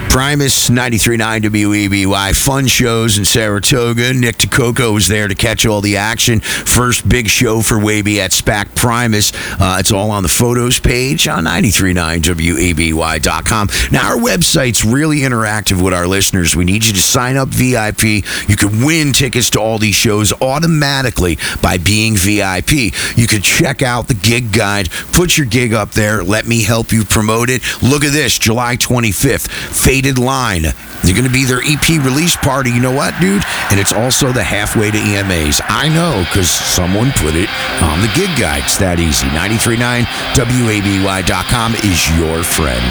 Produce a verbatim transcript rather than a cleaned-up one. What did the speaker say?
Primus, ninety-three point nine W E B Y. Fun shows in Saratoga. Nick DeCoco was there to catch all the action. First big show for Waby at SPAC Primus. Uh, it's all on the photos page on ninety-three point nine W E B Y dot com. Now, our website's really interactive with our listeners. We need you to sign up V I P. You can win tickets to all these shows automatically by being V I P. You could check out the gig guide, put your gig up there, let me help you promote it. Look at this, July twenty-fifth, Faded Line. You're going to be their E P release party. You know what, dude? And it's also the halfway to E M As. I know, because someone put it on the gig guide. It's that easy. ninety-three point nine W A B Y dot com is your friend.